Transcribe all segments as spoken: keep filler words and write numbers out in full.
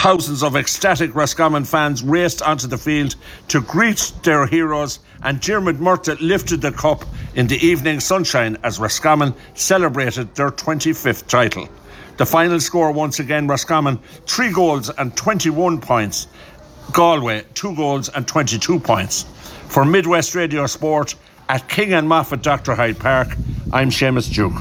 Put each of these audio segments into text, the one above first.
Thousands of ecstatic Roscommon fans raced onto the field to greet their heroes, and Diarmuid Murtagh lifted the cup in the evening sunshine as Roscommon celebrated their twenty-fifth title. The final score once again, Roscommon three goals and twenty-one points. Galway two goals and twenty-two points. For Midwest Radio Sport at King and Moffat Doctor Hyde Park, I'm Seamus Duke.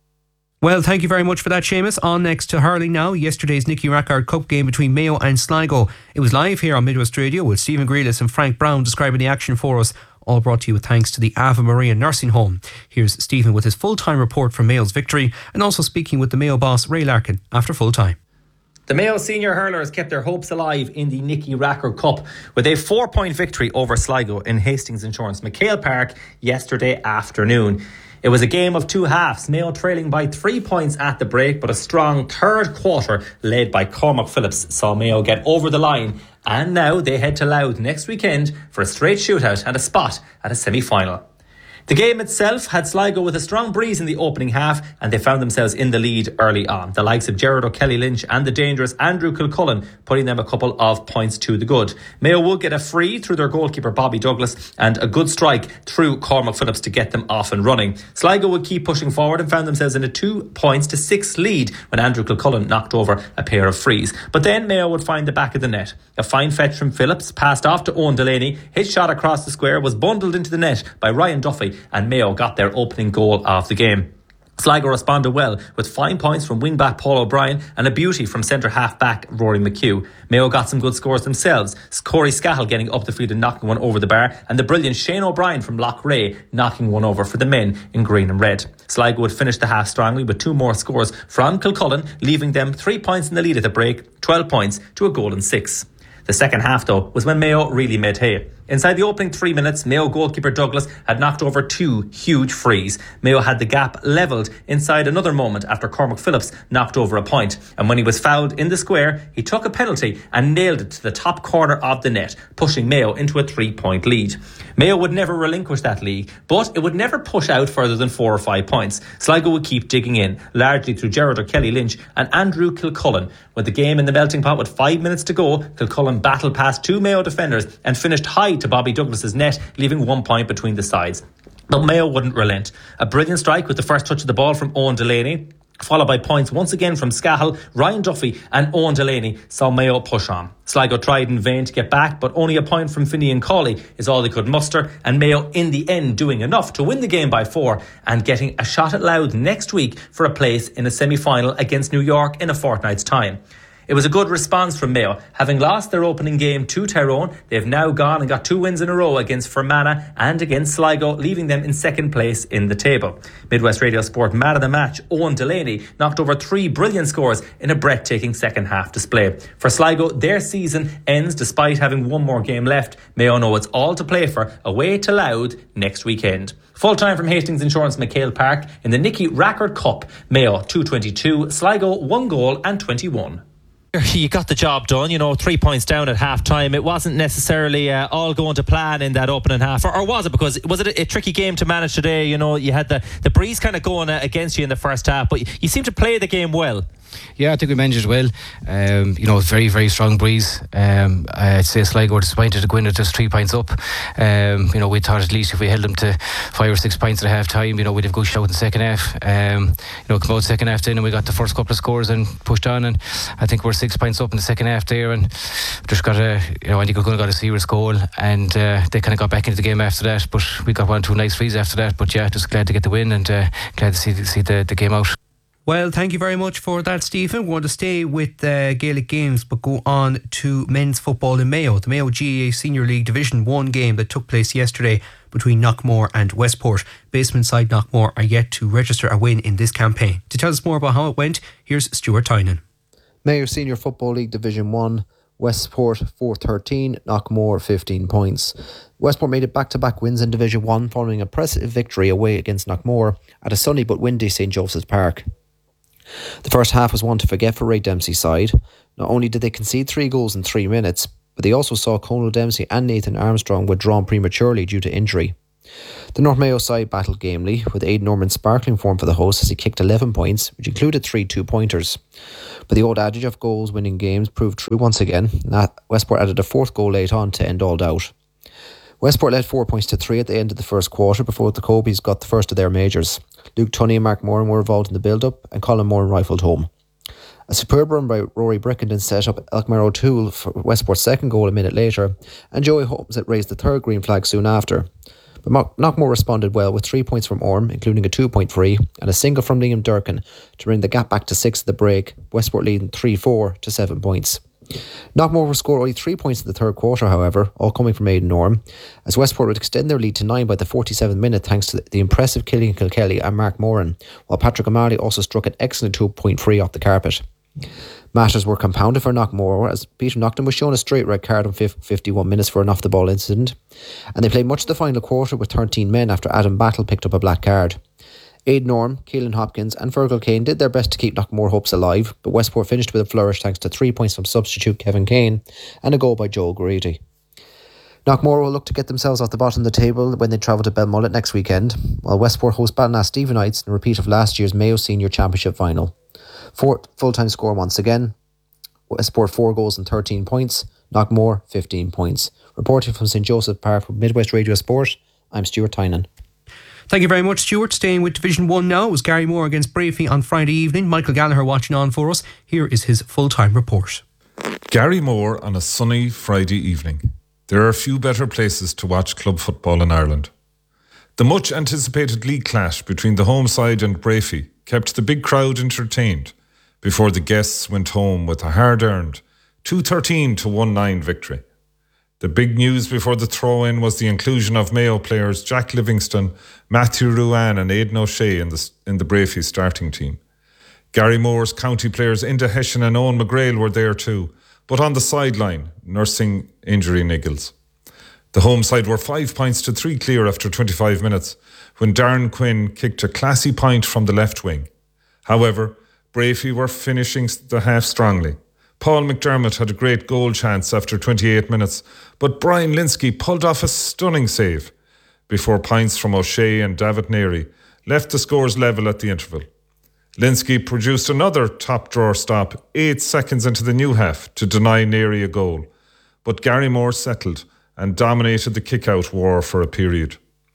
Well, thank you very much for that, Seamus. On next to hurling now, yesterday's Nicky Rackard Cup game between Mayo and Sligo. It was live here on Midwest Radio with Stephen Grealis and Frank Brown describing the action for us, all brought to you with thanks to the Ave Maria Nursing Home. Here's Stephen with his full-time report from Mayo's victory, and also speaking with the Mayo boss Ray Larkin after full-time. The Mayo senior hurlers kept their hopes alive in the Nicky Rackard Cup with a four-point victory over Sligo in Hastings Insurance McHale Park yesterday afternoon. It was a game of two halves, Mayo trailing by three points at the break, but a strong third quarter led by Cormac Phillips saw Mayo get over the line, and now they head to Louth next weekend for a straight shootout and a spot at a semi-final. The game itself had Sligo with a strong breeze in the opening half, and they found themselves in the lead early on. The likes of Gerard O'Kelly Lynch and the dangerous Andrew Kilcullen putting them a couple of points to the good. Mayo would get a free through their goalkeeper Bobby Douglas and a good strike through Cormac Phillips to get them off and running. Sligo would keep pushing forward and found themselves in a two points to six lead when Andrew Kilcullen knocked over a pair of frees. But then Mayo would find the back of the net. A fine fetch from Phillips passed off to Owen Delaney. His shot across the square was bundled into the net by Ryan Duffy, and Mayo got their opening goal of the game. Sligo responded well with fine points from wing-back Paul O'Brien and a beauty from centre-half-back Rory McHugh. Mayo got some good scores themselves, Corey Scahill getting up the field and knocking one over the bar, and the brilliant Shane O'Brien from Loughrea knocking one over for the men in green and red. Sligo would finish the half strongly with two more scores from Kilcullen, leaving them three points in the lead at the break, twelve points to a goal and six. The second half, though, was when Mayo really made hay. Inside the opening three minutes, Mayo goalkeeper Douglas had knocked over two huge frees. Mayo had the gap levelled inside another moment after Cormac Phillips knocked over a point. And when he was fouled in the square, he took a penalty and nailed it to the top corner of the net, pushing Mayo into a three-point lead. Mayo would never relinquish that lead, but it would never push out further than four or five points. Sligo would keep digging in, largely through Gerard O'Kelly Lynch and Andrew Kilcullen. With the game in the melting pot with five minutes to go, Kilcullen battled past two Mayo defenders and finished high to Bobby Douglas's net, leaving one point between the sides. But Mayo wouldn't relent. A brilliant strike with the first touch of the ball from Owen Delaney, followed by points once again from Scahill, Ryan Duffy and Owen Delaney, saw Mayo push on. Sligo tried in vain to get back, but only a point from Finian Cawley is all they could muster, and Mayo in the end doing enough to win the game by four and getting a shot at Louth next week for a place in a semi-final against New York in a fortnight's time. It was a good response from Mayo. Having lost their opening game to Tyrone, they've now gone and got two wins in a row against Fermanagh and against Sligo, leaving them in second place in the table. Midwest Radio Sport man of the match, Owen Delaney, knocked over three brilliant scores in a breathtaking second half display. For Sligo, their season ends despite having one more game left. Mayo know it's all to play for away to Louth next weekend. Full time from Hastings Insurance McHale Park in the Nicky Rackard Cup. Mayo two twenty-two, Sligo one goal and twenty-one. You got the job done, you know, three points down at half time. It wasn't necessarily uh, all going to plan in that opening half, or, or was it? Because was it a, a tricky game to manage today? You know, you had the, the breeze kind of going uh, against you in the first half, but you, you seem to play the game well. Yeah, I think we managed it well. Um, you know, very, very strong breeze. Um, I'd say Sligo were disappointed to go in at just three points up. Um, you know, we thought at least if we held them to five or six points at half time, you know, we'd have a good shout in the second half. Um, you know, come out second half then and we got the first couple of scores and pushed on, and I think we're six points up in the second half there, and just got a, you know, Andy Kilcullen got a serious goal, and uh, they kind of got back into the game after that, but we got one, two nice frees after that. But yeah, just glad to get the win and uh, glad to see, see the, the game out. Well, thank you very much for that, Stephen. We're going to stay with uh, Gaelic games, but go on to men's football in Mayo. The Mayo G A A Senior League Division one game that took place yesterday between Knockmore and Westport. Basement side Knockmore are yet to register a win in this campaign. To tell us more about how it went, here's Stuart Tynan. Mayo Senior Football League Division one, Westport four thirteen, Knockmore fifteen points. Westport made it back-to-back wins in Division one following a impressive victory away against Knockmore at a sunny but windy St Joseph's Park. The first half was one to forget for Ray Dempsey's side. Not only did they concede three goals in three minutes, but they also saw Conal Dempsey and Nathan Armstrong withdrawn prematurely due to injury. The North Mayo side battled gamely, with Aidan Norman sparkling form for the host as he kicked eleven points, which included three two-pointers. But the old adage of goals winning games proved true once again. Westport added a fourth goal late on to end all doubt. Westport led four points to three at the end of the first quarter before the Cobies got the first of their majors. Luke Tunney and Mark Moran were involved in the build-up, and Colin Moran rifled home. A superb run by Rory Brickenden set up Elkmar O'Toole for Westport's second goal a minute later, and Joey Holmes had raised the third green flag soon after. But Knockmore responded well with three points from Orm, including a two-point free, and a single from Liam Durkin to bring the gap back to six at the break, Westport leading three four to seven points. Knockmore would score only three points in the third quarter, however, all coming from Aidan Orm, as Westport would extend their lead to nine by the forty-seventh minute thanks to the impressive Killian Kilkelly and Mark Moran, while Patrick O'Malley also struck an excellent two-point free off the carpet. Matters were compounded for Knockmore as Peter Nocton was shown a straight red card on fifty-one minutes for an off-the-ball incident, and they played much of the final quarter with thirteen men after Adam Battle picked up a black card. Aidan Orm, Keelan Hopkins and Fergal Kane did their best to keep Knockmore hopes alive, but Westport finished with a flourish thanks to three points from substitute Kevin Kane and a goal by Joel Grady. Knockmore will look to get themselves off the bottom of the table when they travel to Belmullet next weekend, while Westport host Ballinasloe Stephenites in a repeat of last year's Mayo Senior Championship final. Four full-time score once again. Westport four goals and thirteen points. Knockmore fifteen points. Reporting from St Joseph Park with Midwest Radio Sport, I'm Stuart Tynan. Thank you very much, Stuart. Staying with Division one now, it was Gary Moore against Brafey on Friday evening. Michael Gallagher watching on for us. Here is his full-time report. Gary Moore on a sunny Friday evening. There are few better places to watch club football in Ireland. The much anticipated league clash between the home side and Brafey kept the big crowd entertained before the guests went home with a hard-earned two thirteen to one nine victory. The big news before the throw-in was the inclusion of Mayo players Jack Livingston, Matthew Ruane and Aidan O'Shea in the, in the Brafey starting team. Gary Moore's county players Inda Hession and Owen McGrail were there too, but on the sideline, nursing injury niggles. The home side were five points to three clear after twenty-five minutes when Darren Quinn kicked a classy point from the left wing. However, Brafey were finishing the half strongly. Paul McDermott had a great goal chance after twenty-eight minutes, but Brian Linsky pulled off a stunning save before points from O'Shea and David Neary left the scores level at the interval. Linsky produced another top-drawer stop eight seconds into the new half to deny Neary a goal, but Gary Moore settled and dominated the kick-out war for a period.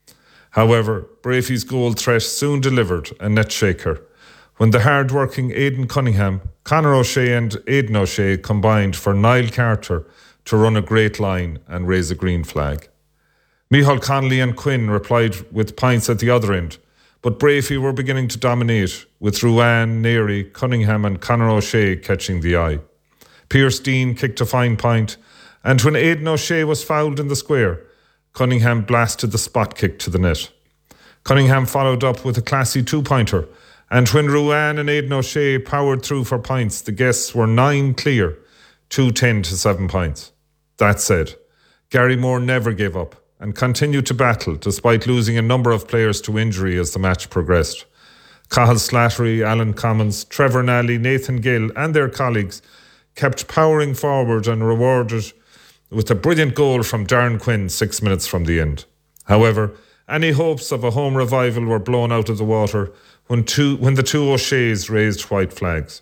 However, Brafey's goal threat soon delivered a net shaker when the hard-working Aidan Cunningham, Conor O'Shea and Aidan O'Shea combined for Niall Carter to run a great line and raise a green flag. Micheál Connolly and Quinn replied with points at the other end, but Brafey were beginning to dominate, with Ruane, Neary, Cunningham and Conor O'Shea catching the eye. Pierce Dean kicked a fine point, and when Aidan O'Shea was fouled in the square, Cunningham blasted the spot kick to the net. Cunningham followed up with a classy two-pointer, and when Ruane and Aidan O'Shea powered through for points, the guests were nine clear, two ten to seven points. That said, Gary Moore never gave up and continued to battle despite losing a number of players to injury as the match progressed. Cathal Slattery, Alan Commons, Trevor Nally, Nathan Gill and their colleagues kept powering forward and rewarded with a brilliant goal from Darren Quinn six minutes from the end. However, any hopes of a home revival were blown out of the water when two when the two O'Sheas raised white flags.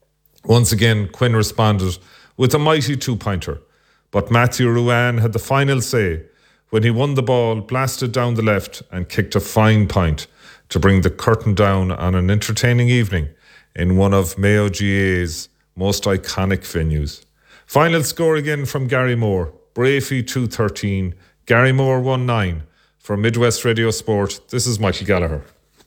Once again, Quinn responded with a mighty two-pointer, but Matthew Ruane had the final say when he won the ball, blasted down the left and kicked a fine point to bring the curtain down on an entertaining evening in one of Mayo G A's most iconic venues. Final score again from Gary Moore, Brafey two thirteen, Gary Moore one nine. For Midwest Radio Sport, this is Michael Gallagher.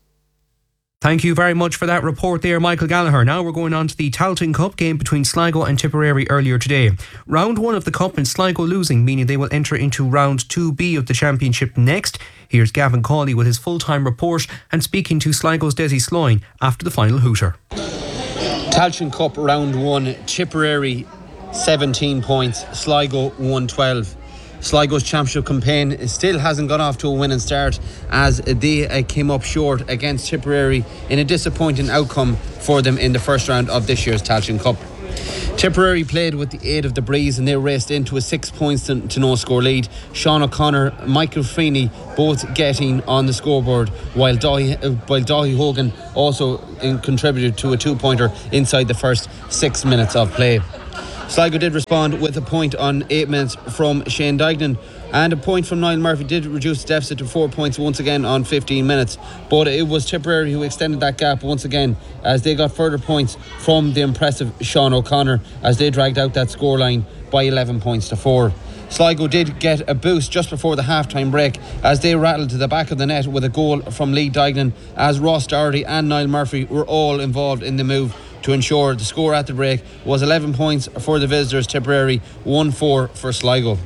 Thank you very much for that report there, Michael Gallagher. Now we're going on to the Tailteann Cup game between Sligo and Tipperary earlier today. Round one of the Cup and Sligo losing, meaning they will enter into round two B of the Championship next. Here's Gavin Cawley with his full-time report and speaking to Sligo's Desi Sloyne after the final hooter. Tailteann Cup round one, Tipperary seventeen points, Sligo one twelve. Sligo's championship campaign still hasn't gone off to a winning start as they uh, came up short against Tipperary in a disappointing outcome for them in the first round of this year's Tailteann Cup. Tipperary played with the aid of the breeze and they raced into a six points to, to no score lead. Sean O'Connor, Michael Freeney both getting on the scoreboard, while Dahi, uh, while Dahi Hogan also in, contributed to a two pointer inside the first six minutes of play. Sligo did respond with a point on eight minutes from Shane Dignan, and a point from Niall Murphy did reduce the deficit to four points once again on fifteen minutes. But it was Tipperary who extended that gap once again as they got further points from the impressive Sean O'Connor as they dragged out that scoreline by eleven points to four. Sligo did get a boost just before the half-time break as they rattled to the back of the net with a goal from Lee Dignan, as Ross Doherty and Niall Murphy were all involved in the move to ensure the score at the break was eleven points for the visitors Tipperary, one four for Sligo.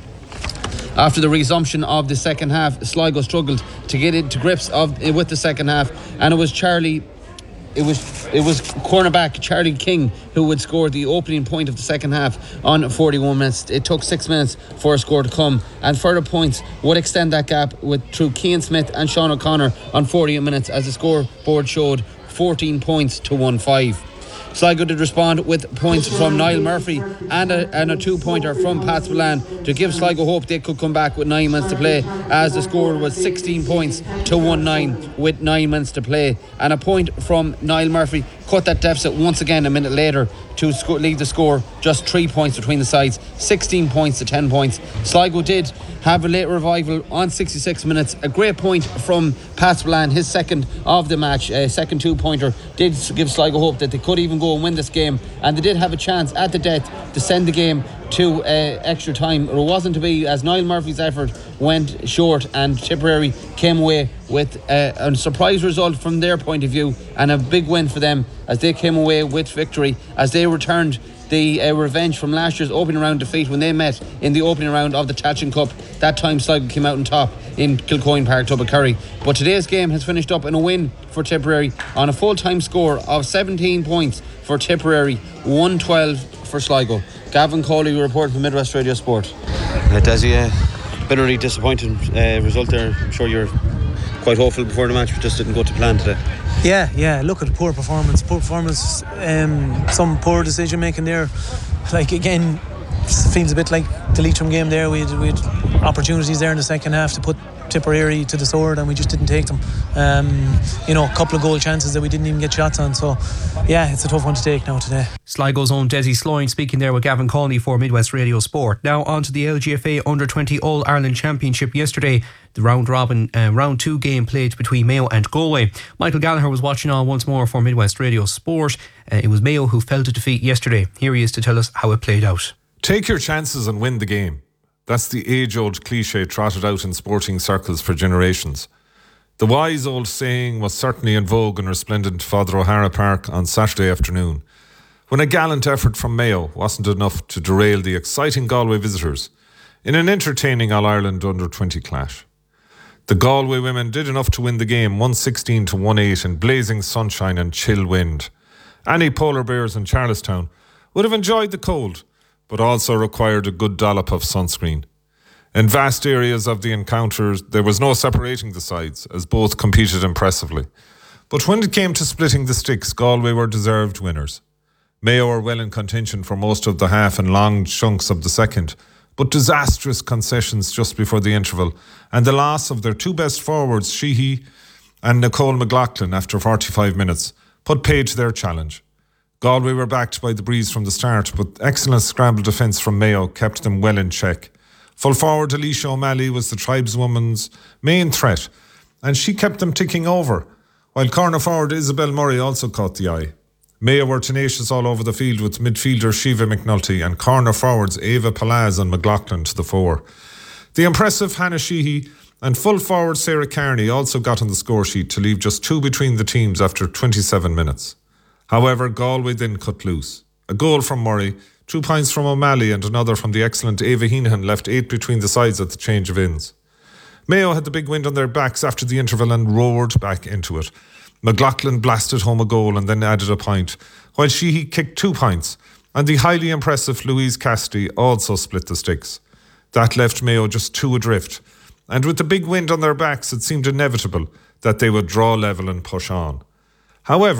After the resumption of the second half, Sligo struggled to get into grips of with the second half, and it was Charlie It was it was cornerback Charlie King who would score the opening point of the second half on forty-one minutes. It took six minutes for a score to come, and further points would extend that gap with through Cian Smith and Sean O'Connor on forty-eight minutes as the scoreboard showed fourteen points to one five. Sligo did respond with points from Niall Murphy and a, and a two-pointer from Pat Spillane to give Sligo hope they could come back with nine minutes to play, as the score was sixteen points to one nine with nine minutes to play, and a point from Niall Murphy cut that deficit once again a minute later to sco- leave the score just three points between the sides, sixteen points to ten points. Sligo did have a late revival on sixty-six minutes. A great point from Pat Spillane, his second of the match, a second two-pointer, did give Sligo hope that they could even go and win this game, and they did have a chance at the death to send the game to uh, extra time. It wasn't to be, as Niall Murphy's effort went short and Tipperary came away with uh, a surprise result from their point of view, and a big win for them as they came away with victory, as they returned the uh, revenge from last year's opening round defeat when they met in the opening round of the Tailteann Cup. That time Sligo came out on top in Kilcoyne Park, Tubbercurry. But today's game has finished up in a win for Tipperary on a full-time score of seventeen points for Tipperary, one twelve for Sligo. Gavin Cawley, we report from Midwest Radio Sport. Uh, Desi, uh, bitterly disappointing uh, result there. I'm sure you're quite hopeful before the match, but just didn't go to plan today. Yeah, yeah. Look at the poor performance. Poor performance. Um, some poor decision making there. Like again, feels a bit like the Leitrim game there. We had, we had opportunities there in the second half to put Tipperary to the sword, and we just didn't take them. Um, you know, a couple of goal chances that we didn't even get shots on. So, yeah, it's a tough one to take now today. Sligo's own Desi Sloyne speaking there with Gavin Cawley for Midwest Radio Sport. Now on to the L G F A Under twenty All Ireland Championship yesterday. The round robin uh, round two game played between Mayo and Galway. Michael Gallagher was watching on once more for Midwest Radio Sport. Uh, it was Mayo who fell to defeat yesterday. Here he is to tell us how it played out. Take your chances and win the game. That's the age-old cliche trotted out in sporting circles for generations. The wise old saying was certainly in vogue in resplendent Father O'Hara Park on Saturday afternoon, when a gallant effort from Mayo wasn't enough to derail the exciting Galway visitors in an entertaining All-Ireland under twenty clash. The Galway women did enough to win the game one sixteen to one eight in blazing sunshine and chill wind. Any polar bears in Charlestown would have enjoyed the cold, but also required a good dollop of sunscreen. In vast areas of the encounters, there was no separating the sides, as both competed impressively. But when it came to splitting the sticks, Galway were deserved winners. Mayo were well in contention for most of the half and long chunks of the second, but disastrous concessions just before the interval, and the loss of their two best forwards, Sheehy and Nicole McLaughlin, after forty-five minutes, put paid to their challenge. Galway were backed by the breeze from the start, but excellent scramble defence from Mayo kept them well in check. Full forward Alicia O'Malley was the tribeswoman's main threat, and she kept them ticking over, while corner forward Isabel Murray also caught the eye. Mayo were tenacious all over the field with midfielder Shiva McNulty and corner forwards Ava Palaz and McLaughlin to the fore. The impressive Hannah Sheehy and full forward Sarah Carney also got on the score sheet to leave just two between the teams after twenty-seven minutes. However, Galway then cut loose. A goal from Murray, two points from O'Malley and another from the excellent Ava Heenan left eight between the sides at the change of ends. Mayo had the big wind on their backs after the interval and roared back into it. McLaughlin blasted home a goal and then added a point, while Sheehy kicked two points, and the highly impressive Louise Cassidy also split the sticks. That left Mayo just two adrift, and with the big wind on their backs it seemed inevitable that they would draw level and push on. However,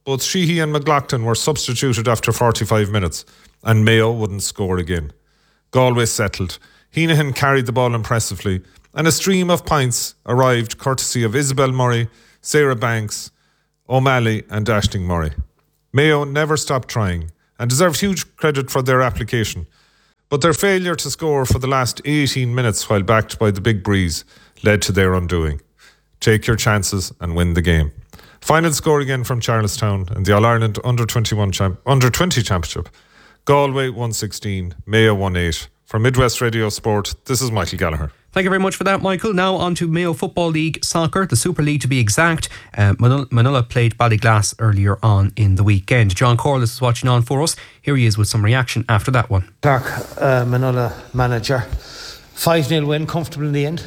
both Sheehy and McLaughlin were substituted after forty-five minutes, and Mayo wouldn't score again. Galway settled. Heenahan carried the ball impressively, and a stream of points arrived courtesy of Isabel Murray, Sarah Banks, O'Malley and Aisling Murray. Mayo never stopped trying and deserved huge credit for their application, but their failure to score for the last eighteen minutes while backed by the big breeze led to their undoing. Take your chances and win the game. Final score again from Charlestown in the All-Ireland under twenty-one champ- under twenty Championship. Galway one sixteen, Mayo one eight. From Midwest Radio Sport, this is Michael Gallagher. Thank you very much for that, Michael. Now on to Mayo Football League Soccer, the Super League to be exact. Uh, Manula, Manula played Ballyglass earlier on in the weekend. John Corliss is watching on for us. Here he is with some reaction after that one. Clark, uh, Manula manager. five nil win, comfortable in the end?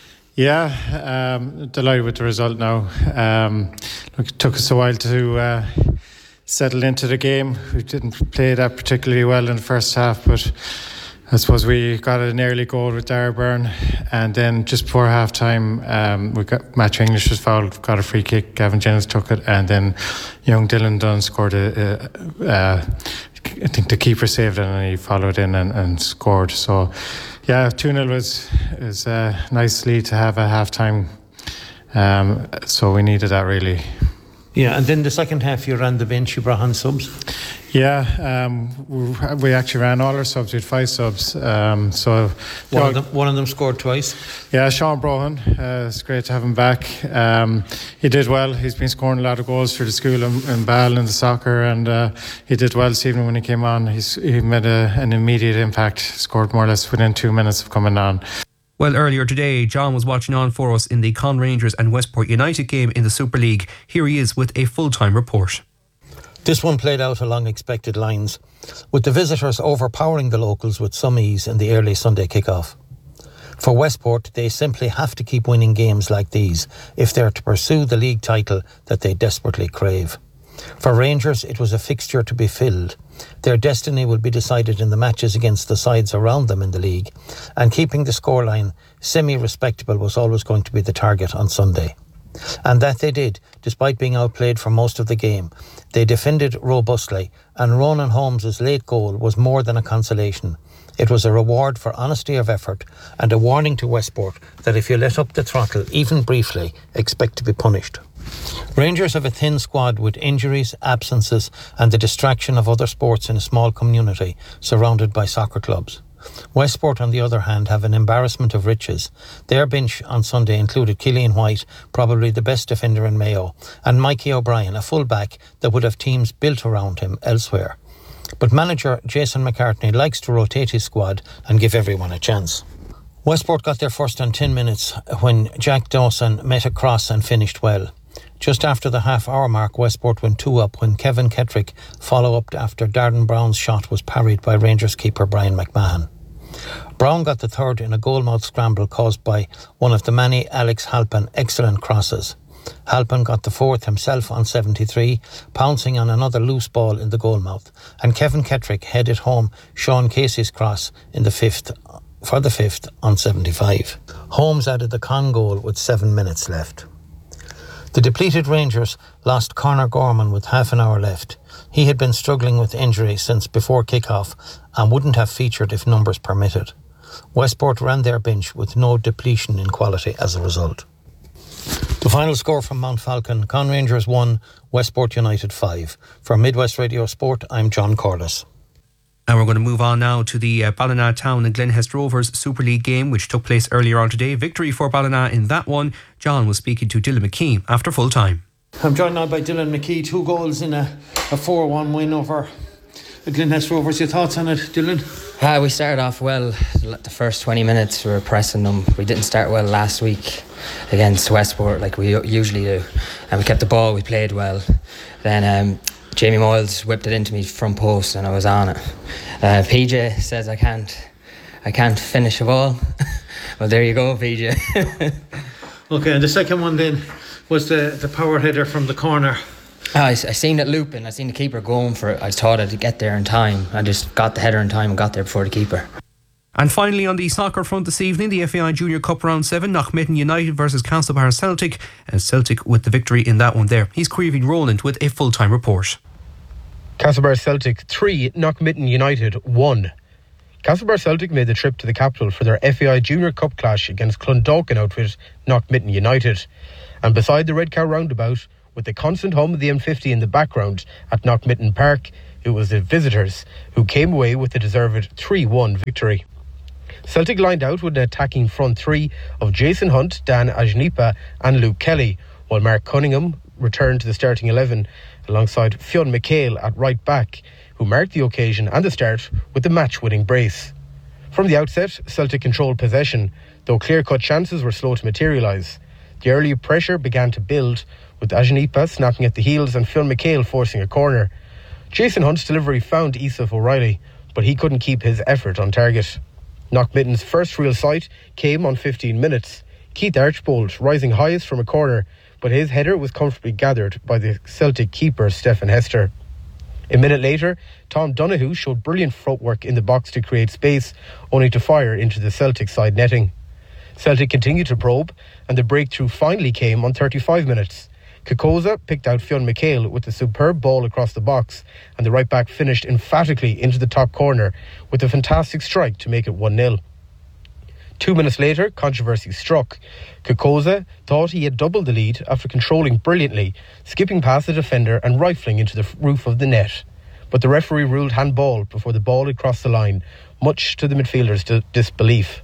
Yeah, um, delighted with the result now. Um, look, it took us a while to uh, settle into the game. We didn't play that particularly well in the first half, but I suppose we got an early goal with Dara Byrne, and then just before half time, um, we got Matthew English was fouled, got a free kick, Gavin Jennings took it, and then young Dylan Dunn scored a, a, a I think the keeper saved it and he followed in and, and scored. So yeah, two nil was is a nice lead to have at half time, um, so we needed that really. Yeah, and then the second half you ran the bench, you brought on subs. Yeah, um, we, we actually ran all our subs. We had five subs. Um, so one, know, of them, one of them scored twice. Yeah, Sean Brohan. Uh, it's great to have him back. Um, he did well. He's been scoring a lot of goals for the school in, in Ball and the soccer, and uh, he did well this evening when he came on. He's, he made a, an immediate impact. Scored more or less within two minutes of coming on. Well, earlier today, John was watching on for us in the Con Rangers and Westport United game in the Super League. Here he is with a full-time report. This one played out along expected lines, with the visitors overpowering the locals with some ease in the early Sunday kick-off. For Westport, they simply have to keep winning games like these if they're to pursue the league title that they desperately crave. For Rangers, it was a fixture to be filled. Their destiny will be decided in the matches against the sides around them in the league, and keeping the scoreline semi-respectable was always going to be the target on Sunday. And that they did, despite being outplayed for most of the game. They defended robustly, and Ronan Holmes' late goal was more than a consolation. It was a reward for honesty of effort and a warning to Westport that if you let up the throttle, even briefly, expect to be punished. Rangers have a thin squad with injuries, absences and the distraction of other sports in a small community surrounded by soccer clubs. Westport, on the other hand, have an embarrassment of riches. Their bench on Sunday included Killian White, probably the best defender in Mayo, and Mikey O'Brien, a full-back that would have teams built around him elsewhere. But manager Jason McCartney likes to rotate his squad and give everyone a chance. Westport got their first on ten minutes when Jack Dawson met a cross and finished well. Just after the half-hour mark, Westport went two up when Kevin Kettrick followed up after Darren Brown's shot was parried by Rangers keeper Brian McMahon. Brown got the third in a goalmouth scramble caused by one of the many Alex Halpin excellent crosses. Halpin got the fourth himself on seventy-three, pouncing on another loose ball in the goalmouth, and Kevin Kettrick headed home Sean Casey's cross in the fifth for the fifth on seventy-five. Holmes added the Con goal with seven minutes left. The depleted Rangers lost Conor Gorman with half an hour left. He had been struggling with injury since before kick-off and wouldn't have featured if numbers permitted. Westport ran their bench with no depletion in quality as a result. The final score from Mount Falcon: Con Rangers one, Westport United five. For Midwest Radio Sport, I'm John Corliss. And we're going to move on now to the uh, Ballina Town and Glenhest Rovers Super League game, which took place earlier on today. Victory for Ballina in that one. John was speaking to Dylan McKee after full time. I'm joined now by Dylan McKee. Two goals in a, a four one win over the Glenhest Rovers. Your thoughts on it, Dylan? Uh, we started off well. The first twenty minutes we were pressing them. We didn't start well last week against Westport like we usually do, and we kept the ball. We played well. Then um, Jamie Moyles whipped it into me front post and I was on it. Uh, P J says I can't I can't finish a ball. Well, there you go, P J. Okay, and the second one then was the, the power header from the corner. Oh, I, I seen it looping. I seen the keeper going for it. I thought I'd get there in time. I just got the header in time and got there before the keeper. And finally, on the soccer front this evening, the F A I Junior Cup Round seven, Knockmitten United versus Castlebar Celtic, and Celtic with the victory in that one there. He's Creevy Rowland with a full-time report. Castlebar Celtic three, Knockmitten United one. Castlebar Celtic made the trip to the capital for their F A I Junior Cup clash against Clondalkin outfit Knockmitten United. And beside the Red Cow roundabout, with the constant hum of the M fifty in the background at Knockmitten Park, it was the visitors who came away with the deserved three one victory. Celtic lined out with an attacking front three of Jason Hunt, Dan Ajnipa and Luke Kelly, while Mark Cunningham returned to the starting eleven alongside Fionn McHale at right back, who marked the occasion and the start with the match-winning brace. From the outset, Celtic controlled possession, though clear-cut chances were slow to materialise. The early pressure began to build, with Ajnipa snapping at the heels and Fionn McHale forcing a corner. Jason Hunt's delivery found Esaf O'Reilly, but he couldn't keep his effort on target. Knockmitten's first real sight came on fifteen minutes. Keith Archbold rising highest from a corner, but his header was comfortably gathered by the Celtic keeper Stephen Hester. A minute later, Tom Donoghue showed brilliant footwork in the box to create space, only to fire into the Celtic side netting. Celtic continued to probe, and the breakthrough finally came on thirty-five minutes. Kokoza picked out Fionn McHale with a superb ball across the box, and the right back finished emphatically into the top corner with a fantastic strike to make it one nil. Two minutes later, controversy struck. Kokoza thought he had doubled the lead after controlling brilliantly, skipping past the defender and rifling into the roof of the net. But the referee ruled handball before the ball had crossed the line, much to the midfielder's d- disbelief.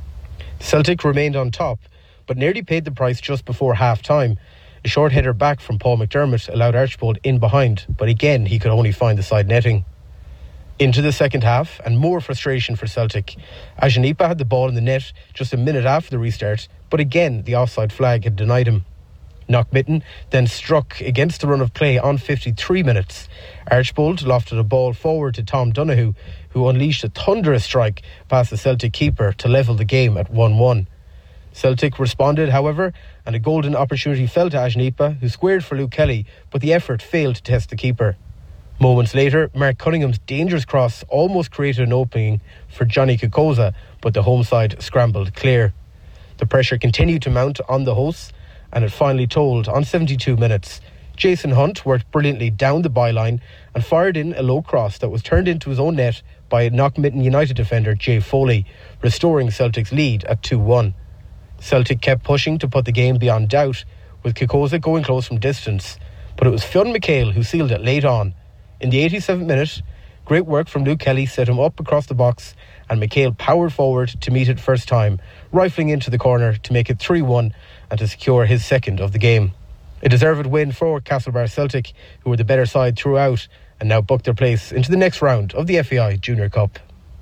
Celtic remained on top, but nearly paid the price just before half-time. A short header back from Paul McDermott allowed Archbold in behind, but again he could only find the side netting. Into the second half, and more frustration for Celtic. Ajanipa had the ball in the net just a minute after the restart, but again the offside flag had denied him. Knockmitten then struck against the run of play on fifty-three minutes. Archbold lofted a ball forward to Tom Donoghue, who unleashed a thunderous strike past the Celtic keeper to level the game at one one. Celtic responded, however, and a golden opportunity fell to Ajnipa, who squared for Luke Kelly, but the effort failed to test the keeper. Moments later, Mark Cunningham's dangerous cross almost created an opening for Johnny Kokoza, but the home side scrambled clear. The pressure continued to mount on the hosts, and it finally told on seventy-two minutes. Jason Hunt worked brilliantly down the byline and fired in a low cross that was turned into his own net by Knockmitten United defender Jay Foley, restoring Celtic's lead at two one. Celtic kept pushing to put the game beyond doubt, with Kokoza going close from distance, but it was Fionn McHale who sealed it late on. In the eighty-seventh minute, great work from Luke Kelly set him up across the box, and McHale powered forward to meet it first time, rifling into the corner to make it three one and to secure his second of the game. A deserved win for Castlebar Celtic, who were the better side throughout and now booked their place into the next round of the F A I Junior Cup.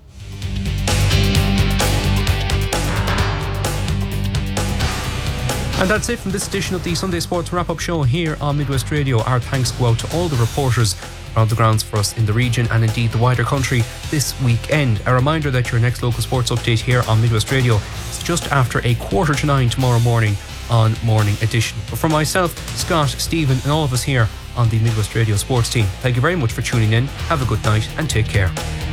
And that's it from this edition of the Sunday Sports Wrap-Up Show here on Midwest Radio. Our thanks go out to all the reporters around the grounds for us in the region and indeed the wider country this weekend. A reminder that your next local sports update here on Midwest Radio is just after a quarter to nine tomorrow morning on Morning Edition. But for myself, Scott, Stephen and all of us here on the Midwest Radio Sports team, thank you very much for tuning in. Have a good night and take care.